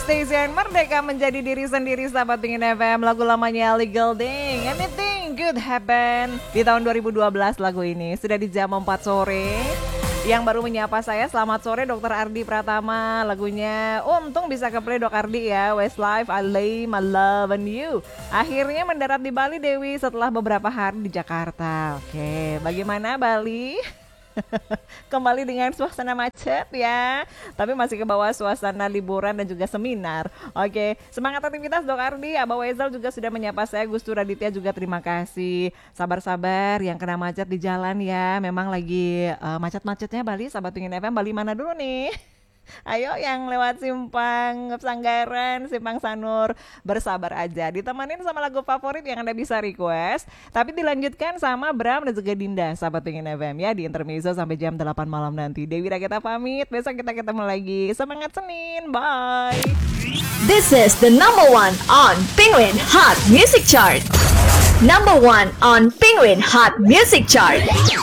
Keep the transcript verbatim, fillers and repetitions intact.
Station Merdeka menjadi diri sendiri, sahabat Pingin F M. Lagu lamanya Ellie Goulding, Anything Good Happen. Di tahun dua ribu dua belas lagu ini sudah di jam empat sore. Yang baru menyapa saya, selamat sore dokter Ardi Pratama. Lagunya untung bisa ke play Dok Ardi ya. Westlife, I lay my love on you. Akhirnya mendarat di Bali Dewi setelah beberapa hari di Jakarta. Oke, bagaimana Bali? Kembali dengan suasana macet ya, tapi masih ke bawah suasana liburan dan juga seminar. Oke, semangat aktivitas Dok Ardi. Abah Wezal juga sudah menyapa saya. Gus Raditya juga terima kasih. Sabar-sabar yang kena macet di jalan ya. Memang lagi uh, macet-macetnya Bali. Sahabat Pingin F M, Bali mana dulu nih? Ayo yang lewat Simpang Sanggaran, Simpang Sanur, bersabar aja. Ditemanin sama lagu favorit yang Anda bisa request, tapi dilanjutkan sama Bram dan juga Dinda, sahabat Pingin F M ya, di intermezzo sampai jam delapan malam nanti. Dewi Ragita pamit, besok kita ketemu lagi. Semangat Senin, bye. This is the number one on Penguin Hot Music Chart. Number one on Penguin Hot Music Chart.